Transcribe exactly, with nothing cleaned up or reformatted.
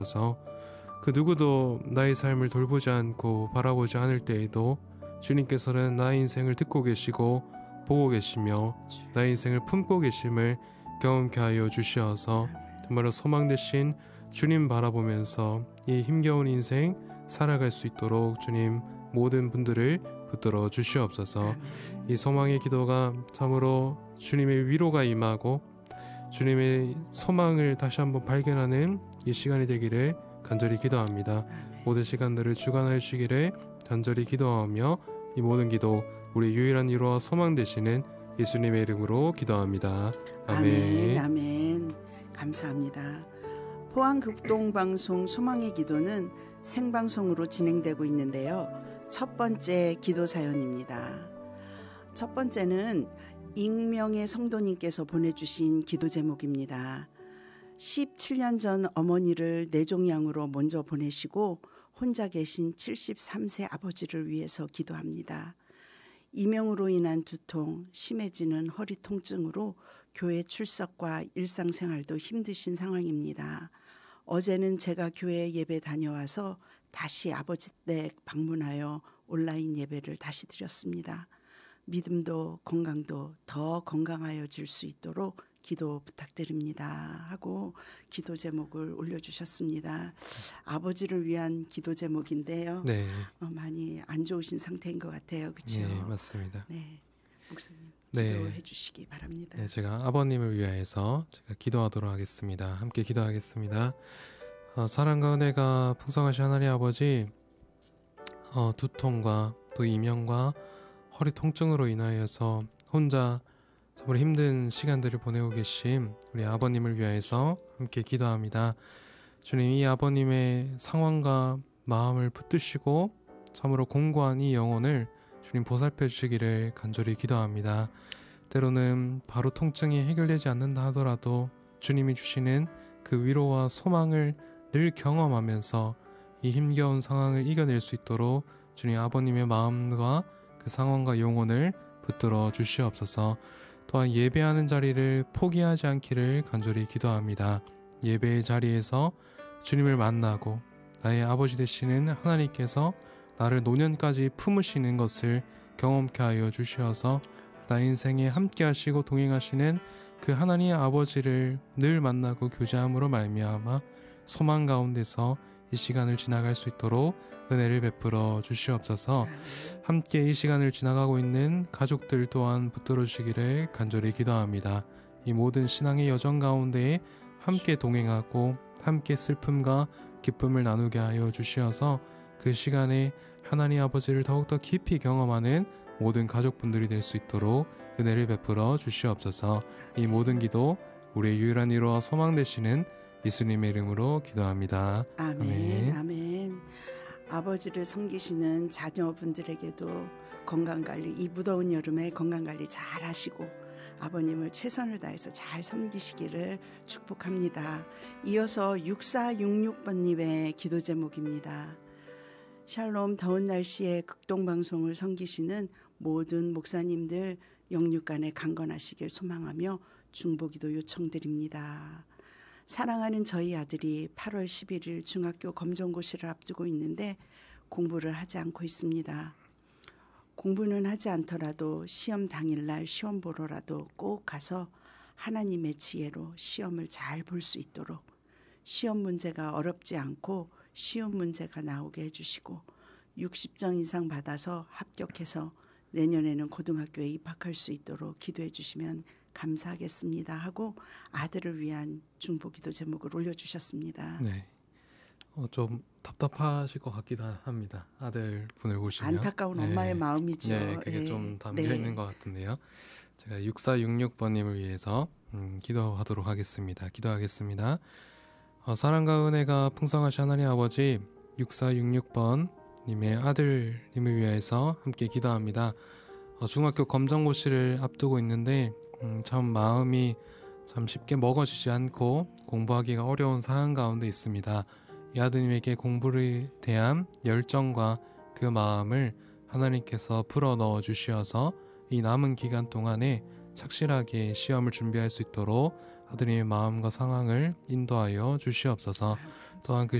주셔서 그 누구도 나의 삶을 돌보지 않고 바라보지 않을 때에도 주님께서는 나의 인생을 듣고 계시고 보고 계시며 나의 인생을 품고 계심을 경험케 하여 주시어서 정말로 소망 되신 주님 바라보면서 이 힘겨운 인생 살아갈 수 있도록 주님 모든 분들을 붙들어 주시옵소서. 이 소망의 기도가 참으로 주님의 위로가 임하고 주님의 소망을 다시 한번 발견하는 이 시간이 되기를 간절히 기도합니다. 모든 시간들을 주관하여 주시기를 간절히 기도하며 이 모든 기도 우리 유일한 위로와 소망 되시는 예수님의 이름으로 기도합니다. 아멘. 아멘. 아멘. 감사합니다. 포항극동방송 소망의 기도는 생방송으로 진행되고 있는데요. 첫 번째 기도 사연입니다. 첫 번째는 익명의 성도님께서 보내주신 기도 제목입니다. 십칠 년 전 어머니를 뇌종양으로 먼저 보내시고 혼자 계신 칠십삼 세 아버지를 위해서 기도합니다. 이명으로 인한 두통, 심해지는 허리 통증으로 교회 출석과 일상생활도 힘드신 상황입니다. 어제는 제가 교회 예배 다녀와서 다시 아버지 댁 방문하여 온라인 예배를 다시 드렸습니다. 믿음도 건강도 더 건강하여질 수 있도록 기도 부탁드립니다 하고 기도 제목을 올려주셨습니다. 아버지를 위한 기도 제목인데요. 네. 어, 많이 안 좋으신 상태인 것 같아요. 그렇죠? 네, 맞습니다. 네, 목사님 네. 기도해 주시기 바랍니다. 네, 제가 아버님을 위하여서 제가 기도하도록 하겠습니다. 함께 기도하겠습니다. 어, 사랑과 은혜가 풍성하신 하나님 아버지, 어, 두통과 또 이명과 허리 통증으로 인하여서 혼자 정말 힘든 시간들을 보내고 계신 우리 아버님을 위하여서 함께 기도합니다. 주님, 이 아버님의 상황과 마음을 붙드시고 참으로 공고한 이 영혼을 주님 보살펴 주시기를 간절히 기도합니다. 때로는 바로 통증이 해결되지 않는다 하더라도 주님이 주시는 그 위로와 소망을 늘 경험하면서 이 힘겨운 상황을 이겨낼 수 있도록 주님 아버님의 마음과 그 상황과 영혼을 붙들어 주시옵소서. 또한 예배하는 자리를 포기하지 않기를 간절히 기도합니다. 예배의 자리에서 주님을 만나고 나의 아버지 되시는 하나님께서 나를 노년까지 품으시는 것을 경험케 하여 주시어서 나의 인생에 함께 하시고 동행하시는 그 하나님의 아버지를 늘 만나고 교제함으로 말미암아 소망 가운데서 이 시간을 지나갈 수 있도록 은혜를 베풀어 주시옵소서. 함께 이 시간을 지나가고 있는 가족들 또한 붙들어 주시기를 간절히 기도합니다. 이 모든 신앙의 여정 가운데에 함께 동행하고 함께 슬픔과 기쁨을 나누게 하여 주시어서 그 시간에 하나님 아버지를 더욱더 깊이 경험하는 모든 가족분들이 될 수 있도록 은혜를 베풀어 주시옵소서. 이 모든 기도 우리의 유일한 위로와 소망 되시는 예수님의 이름으로 기도합니다. 아멘. 아멘. 아멘. 아버지를 섬기시는 자녀분들에게도 건강관리, 이 무더운 여름에 건강관리 잘 하시고 아버님을 최선을 다해서 잘 섬기시기를 축복합니다. 이어서 육사육육 번님의 기도 제목입니다. 샬롬, 더운 날씨에 극동방송을 섬기시는 모든 목사님들 영육간에 강건하시길 소망하며 중보기도 요청드립니다. 사랑하는 저희 아들이 팔월 십일일 중학교 검정고시를 앞두고 있는데 공부를 하지 않고 있습니다. 공부는 하지 않더라도 시험 당일날 시험 보러라도 꼭 가서 하나님의 지혜로 시험을 잘 볼 수 있도록 시험 문제가 어렵지 않고 쉬운 문제가 나오게 해주시고 육십 점 이상 받아서 합격해서 내년에는 고등학교에 입학할 수 있도록 기도해 주시면 감사하겠습니다 하고 아들을 위한 중보기도 제목을 올려주셨습니다. 네, 어, 좀 답답하실 것 같기도 합니다. 아들 분을 보시면 안타까운 네. 엄마의 마음이죠. 네, 그게 네. 좀 담겨 네. 있는 것 같은데요. 제가 육사육육 번님을 위해서 음, 기도하도록 하겠습니다. 기도하겠습니다. 어, 사랑과 은혜가 풍성하신 하나님 아버지, 육사육육 번님의 아들님을 위해서 함께 기도합니다. 어, 중학교 검정고시를 앞두고 있는데 음, 참 마음이 참 쉽게 먹어지지 않고 공부하기가 어려운 상황 가운데 있습니다. 이 아드님에게 공부에 대한 열정과 그 마음을 하나님께서 불어넣어 주시어서 이 남은 기간 동안에 착실하게 시험을 준비할 수 있도록 아드님의 마음과 상황을 인도하여 주시옵소서. 또한 그